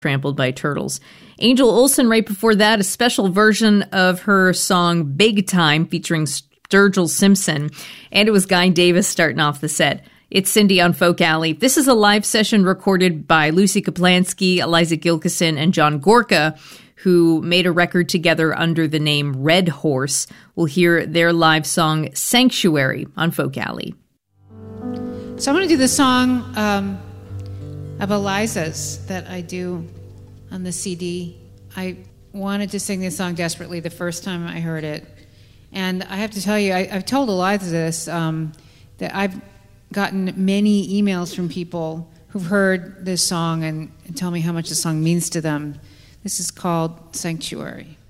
Trampled by Turtles. Angel Olsen, right before that, a special version of her song Big Time featuring Sturgill Simpson. And it was Guy Davis starting off the set. It's Cindy on Folk Alley. This is a live session recorded by Lucy Kaplansky, Eliza Gilkison, and John Gorka, who made a record together under the name Red Horse. We'll hear their live song Sanctuary on Folk Alley. So I'm going to do the song of Eliza's that I do on the CD. I wanted to sing this song desperately the first time I heard it. And I have to tell you, I've told Eliza this, that I've gotten many emails from people who've heard this song and tell me how much the song means to them. This is called Sanctuary.